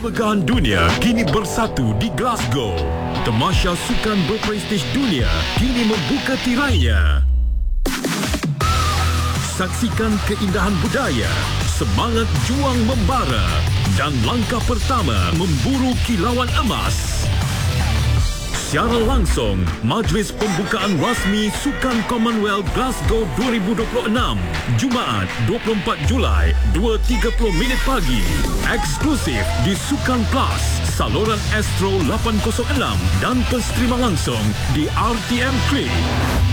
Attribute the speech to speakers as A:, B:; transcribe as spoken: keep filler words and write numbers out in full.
A: Kemegahan dunia kini bersatu di Glasgow. Tamasya sukan berprestij dunia kini membuka tirainya. Saksikan keindahan budaya, semangat juang membara dan langkah pertama memburu kilauan emas. Secara langsung, Majlis Pembukaan Rasmi Sukan Commonwealth Glasgow dua ribu dua puluh enam, Jumaat dua puluh empat Julai, dua tiga puluh minit pagi. Eksklusif di Sukan Plus, saluran Astro lapan kosong enam dan penstrima langsung di R T M Klik.